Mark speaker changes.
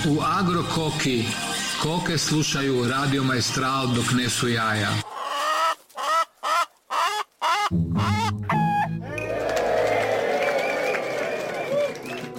Speaker 1: U Agrokoki koke slušaju Radio Maestral dok nesu jaja.